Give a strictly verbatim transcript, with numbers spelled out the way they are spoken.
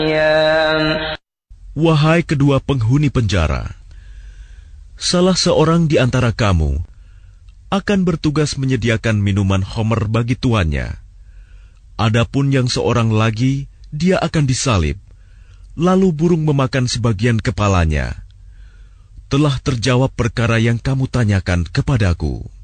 Wahai kedua penghuni penjara, salah seorang di antara kamu akan bertugas menyediakan minuman khamr bagi tuannya. Adapun yang seorang lagi, dia akan disalib, lalu burung memakan sebagian kepalanya. Telah terjawab perkara yang kamu tanyakan kepadaku.